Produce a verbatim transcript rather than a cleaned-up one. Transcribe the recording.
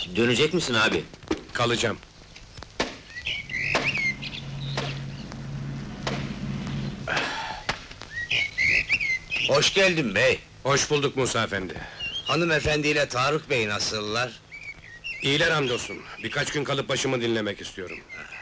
Dönecek misin abi? Kalacağım. Hoş geldin bey. Hoş bulduk Musa efendi. Hanımefendiyle Tarık bey nasıllar? İyiler hamdolsun. Birkaç gün kalıp başımı dinlemek istiyorum.